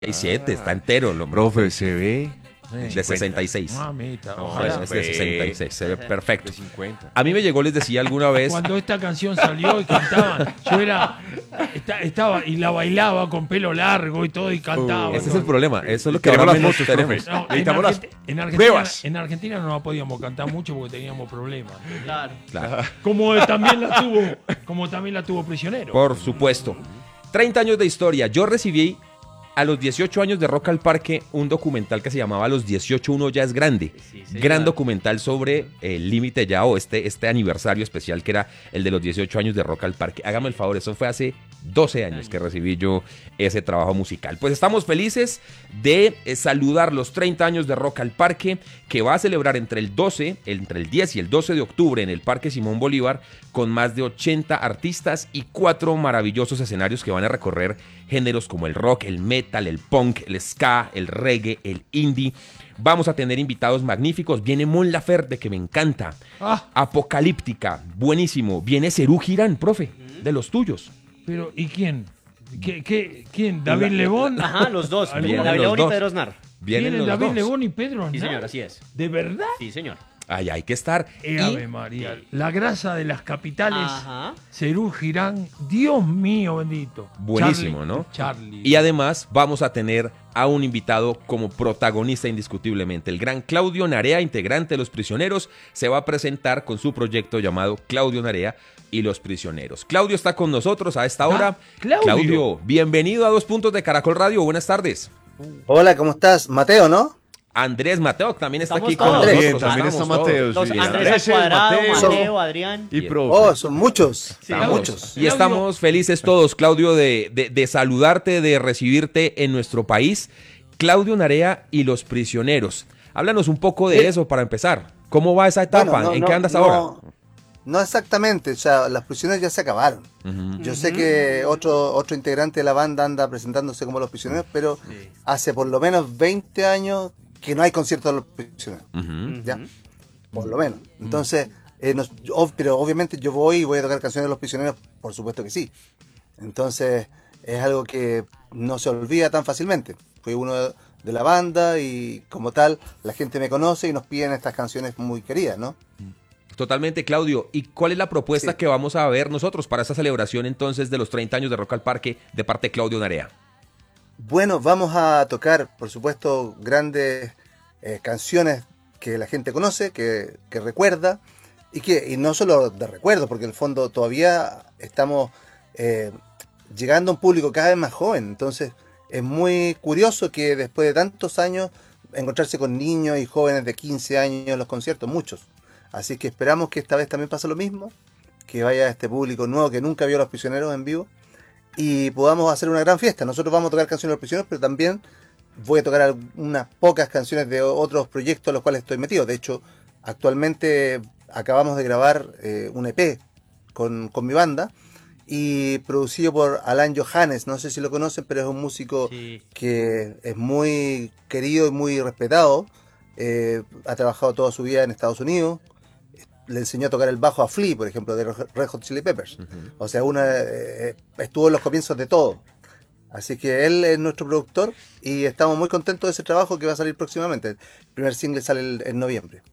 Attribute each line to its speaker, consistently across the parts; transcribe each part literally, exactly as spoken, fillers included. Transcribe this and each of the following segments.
Speaker 1: y siete, está entero, lo
Speaker 2: Profe, se ve
Speaker 1: de sesenta y seis.
Speaker 3: Mamita,
Speaker 1: No,
Speaker 3: ojalá.
Speaker 1: es de sesenta y seis, se ve perfecto.
Speaker 2: de cincuenta.
Speaker 1: A mí me llegó, les decía alguna vez,
Speaker 3: Cuando esta canción salió y cantaban, yo era, esta- estaba y la bailaba con pelo largo y todo y cantaba.
Speaker 1: ese es el problema, eso es lo que
Speaker 2: Queremos
Speaker 1: ahora
Speaker 2: las
Speaker 1: menos
Speaker 2: fotos,
Speaker 1: tenemos.
Speaker 2: profe.
Speaker 3: No, en,
Speaker 2: Necesitamos las
Speaker 3: Argenti- en Argentina,
Speaker 2: pruebas.
Speaker 3: en Argentina no la podíamos cantar mucho porque teníamos problemas. ¿entendés?
Speaker 4: Claro.
Speaker 1: Claro.
Speaker 3: Como también la tuvo, como también la tuvo Prisionero.
Speaker 1: Por supuesto. treinta años de historia. Yo recibí a los dieciocho años de Rock al Parque un documental que se llamaba Los dieciocho uno ya es grande.
Speaker 4: Sí, señor.
Speaker 1: Gran documental sobre el límite ya o este, este aniversario especial que era el de los dieciocho años de Rock al Parque. Hágame el favor, eso fue hace doce años que recibí yo ese trabajo musical. Pues estamos felices de eh, saludar los treinta años de Rock al Parque, que va a celebrar entre el doce, entre el diez y el doce de octubre en el Parque Simón Bolívar, con más de ochenta artistas y cuatro maravillosos escenarios que van a recorrer géneros como el rock, el metal, el punk, el ska, el reggae, el indie. Vamos a tener invitados magníficos. Viene Mon Laferte, que me encanta.
Speaker 3: Ah,
Speaker 1: Apocalíptica, buenísimo. Viene Serú Girán, profe, de los tuyos.
Speaker 3: pero ¿y quién? ¿Qué, qué, quién? ¿David Lebón?
Speaker 4: Ajá, los dos.
Speaker 3: Vienen
Speaker 4: David
Speaker 1: los
Speaker 4: León y
Speaker 1: dos.
Speaker 4: Pedro Aznar.
Speaker 1: Vienen
Speaker 3: ¿Vienen
Speaker 1: los
Speaker 3: David
Speaker 1: dos.
Speaker 3: Lebón y Pedro
Speaker 4: Sí,
Speaker 3: Aznar?
Speaker 4: señor, así es.
Speaker 3: ¿De verdad?
Speaker 4: Sí, señor.
Speaker 1: Ay, hay que estar.
Speaker 3: Eh,
Speaker 1: Y-
Speaker 3: Ave María. La grasa de las capitales.
Speaker 4: Ajá.
Speaker 3: Cerú Girán. Dios mío bendito.
Speaker 1: Buenísimo,
Speaker 3: Charlie-
Speaker 1: ¿no?
Speaker 3: Charlie.
Speaker 1: Y además vamos a tener a un invitado como protagonista indiscutiblemente. El gran Claudio Narea, integrante de Los Prisioneros, se va a presentar con su proyecto llamado Claudio Narea y Los Prisioneros. Claudio está con nosotros a esta hora.
Speaker 3: Claudio.
Speaker 1: bienvenido a Dos Puntos de Caracol Radio. Buenas tardes.
Speaker 5: Hola, ¿cómo estás? Mateo, ¿no?
Speaker 1: Andrés Mateo también está
Speaker 4: Estamos
Speaker 1: aquí con
Speaker 4: todos.
Speaker 1: nosotros.
Speaker 2: Bien, también
Speaker 1: Estamos
Speaker 2: está Mateo.
Speaker 1: todos.
Speaker 4: Los
Speaker 2: sí.
Speaker 4: Andrés al
Speaker 2: Andrés,
Speaker 4: cuadrado,
Speaker 2: Mateo.
Speaker 4: Mateo, Adrián.
Speaker 2: Y profe.
Speaker 5: Oh, son muchos.
Speaker 1: Estamos-
Speaker 5: Muchos.
Speaker 1: Y estamos felices todos, Claudio, de, de- de saludarte, de recibirte en nuestro país. Claudio Narea y Los Prisioneros. Háblanos un poco de
Speaker 5: Eh,
Speaker 1: eso para empezar. ¿Cómo va esa etapa?
Speaker 5: Bueno, no,
Speaker 1: ¿En
Speaker 5: no,
Speaker 1: qué andas
Speaker 5: no,
Speaker 1: ahora?
Speaker 5: No exactamente, o sea, las prisioneros ya se acabaron.
Speaker 1: Ujú.
Speaker 5: Yo sé que otro, otro integrante de la banda anda presentándose como Los Prisioneros, pero hace por lo menos veinte años que no hay concierto de Los Prisioneros.
Speaker 1: Ujú.
Speaker 5: ¿Ya? Por lo menos. Entonces, eh, nos- ob- pero obviamente yo voy y voy a tocar canciones de Los Prisioneros, por supuesto que sí. Entonces, es algo que no se olvida tan fácilmente. Fui uno de, de la banda y como tal, la gente me conoce y nos piden estas canciones muy queridas, ¿no?
Speaker 1: Totalmente, Claudio. ¿Y cuál es la propuesta
Speaker 5: Sí.
Speaker 1: que vamos a ver nosotros para esta celebración entonces de los treinta años de Rock al Parque de parte de Claudio Narea?
Speaker 5: Bueno, vamos a tocar, por supuesto, grandes eh, canciones que la gente conoce, que, que recuerda, y que y no solo de recuerdo, porque en el fondo todavía estamos eh, llegando a un público cada vez más joven. Entonces, es muy curioso que después de tantos años encontrarse con niños y jóvenes de quince años en los conciertos, muchos. Así que esperamos que esta vez también pase lo mismo, que vaya este público nuevo que nunca vio a Los Prisioneros en vivo y podamos hacer una gran fiesta. Nosotros vamos a tocar canciones de Los Prisioneros, pero también voy a tocar algunas pocas canciones de otros proyectos en los cuales estoy metido. De hecho, actualmente acabamos de grabar eh, un E P con, con mi banda y producido por Alan Johannes. No sé si lo conocen, pero es un músico
Speaker 4: Sí.
Speaker 5: que es muy querido y muy respetado. Eh, ha trabajado toda su vida en Estados Unidos. Le enseñó a tocar el bajo a Flea, por ejemplo, de Red Hot Chili Peppers. O sea, una, eh, estuvo en los comienzos de todo. Así que él es nuestro productor y estamos muy contentos de ese trabajo que va a salir próximamente. El primer single sale el- en noviembre.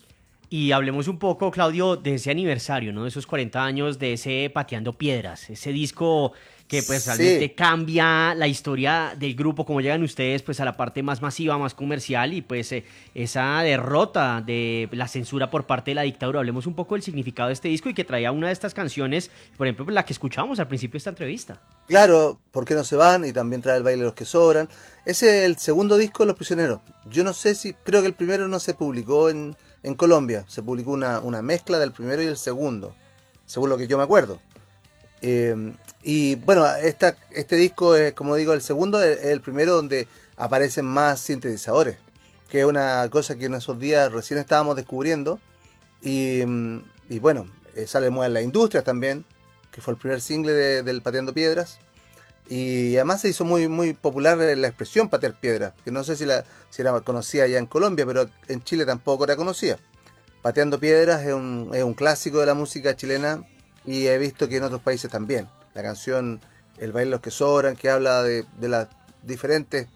Speaker 4: Y hablemos un poco, Claudio, de ese aniversario, ¿no? De esos cuarenta años de ese Pateando Piedras, ese disco que pues
Speaker 5: Sí.
Speaker 4: realmente cambia la historia del grupo, como llegan ustedes pues a la parte más masiva, más comercial y pues eh, esa derrota de la censura por parte de la dictadura. Hablemos un poco del significado de este disco y que traía una de estas canciones, por ejemplo, la que escuchamos al principio de esta entrevista.
Speaker 5: Claro, ¿por qué no se van? Y también trae el baile de los que sobran. Ese es el segundo disco de Los Prisioneros. Yo no sé si, creo que el primero no se publicó en, en Colombia. Se publicó una, una mezcla del primero y el segundo, según lo que yo me acuerdo. Eh, y bueno, esta, este disco es, como digo, el segundo, es el primero donde aparecen más sintetizadores, que es una cosa que en esos días recién estábamos descubriendo. Y, y bueno, eh, sale muy en la industria también, que fue el primer single de- del Pateando Piedras. Y además se hizo muy muy popular la expresión patear piedras, que no sé si, la, si era conocida ya en Colombia, pero en Chile tampoco era conocida. Pateando Piedras es un, es un clásico de la música chilena y he visto que en otros países también. La canción El baile de los que sobran, que habla de, de las diferentes